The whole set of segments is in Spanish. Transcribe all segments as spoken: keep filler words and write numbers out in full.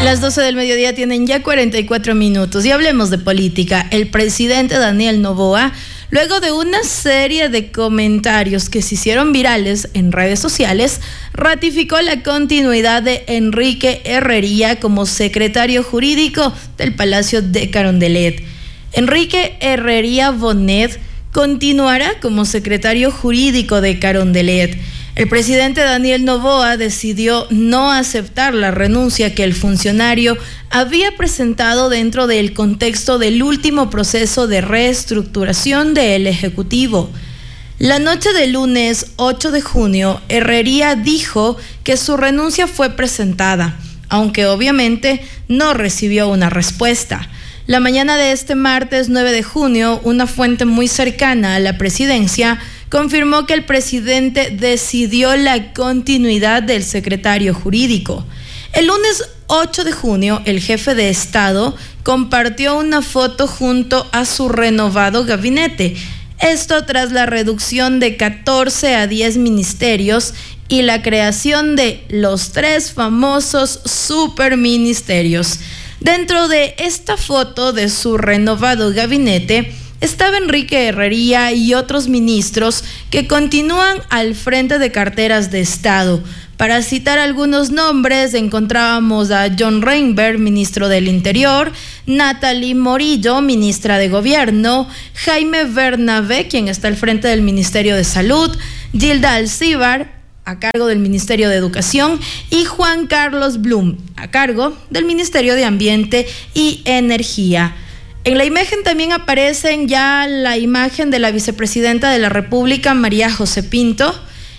Las doce del mediodía tienen ya cuarenta y cuatro minutos y hablemos de política. El presidente Daniel Noboa, luego de una serie de comentarios que se hicieron virales en redes sociales, ratificó la continuidad de Enrique Herrería como secretario jurídico del Palacio de Carondelet. Enrique Herrería Bonet continuará como secretario jurídico de Carondelet. El presidente Daniel Noboa decidió no aceptar la renuncia que el funcionario había presentado dentro del contexto del último proceso de reestructuración del Ejecutivo. La noche del lunes ocho de junio, Herrería dijo que su renuncia fue presentada, aunque obviamente no recibió una respuesta. La mañana de este martes nueve de junio, una fuente muy cercana a la presidencia confirmó que el presidente decidió la continuidad del secretario jurídico. El lunes ocho de junio, el jefe de Estado compartió una foto junto a su renovado gabinete. Esto tras la reducción de catorce a diez ministerios y la creación de los tres famosos superministerios. Dentro de esta foto de su renovado gabinete estaba Enrique Herrería y otros ministros que continúan al frente de carteras de Estado. Para citar algunos nombres, encontrábamos a John Reinberg, ministro del Interior, Natalie Morillo, ministra de Gobierno, Jaime Bernabé, quien está al frente del Ministerio de Salud, Gilda Alcíbar, a cargo del Ministerio de Educación, y Juan Carlos Blum, a cargo del Ministerio de Ambiente y Energía. En la imagen también aparecen ya la imagen de la vicepresidenta de la República, María José Pinto,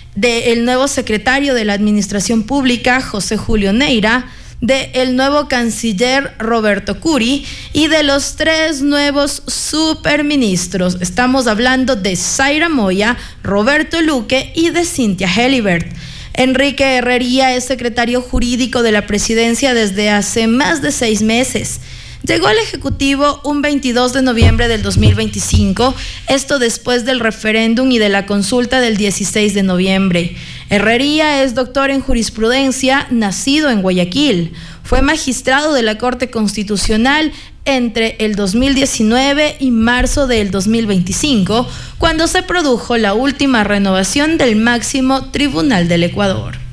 del nuevo secretario de la Administración Pública, José Julio Neira, del nuevo canciller Roberto Curi y de los tres nuevos superministros. Estamos hablando de Zaira Moya, Roberto Luque y de Cynthia Helibert. Enrique Herrería es secretario jurídico de la presidencia desde hace más de seis meses. Llegó al Ejecutivo un veintidós de noviembre del dos mil veinticinco, esto después del referéndum y de la consulta del dieciséis de noviembre. Herrería es doctor en jurisprudencia, nacido en Guayaquil. Fue magistrado de la Corte Constitucional entre el dos mil diecinueve y marzo del dos mil veinticinco, cuando se produjo la última renovación del máximo tribunal del Ecuador.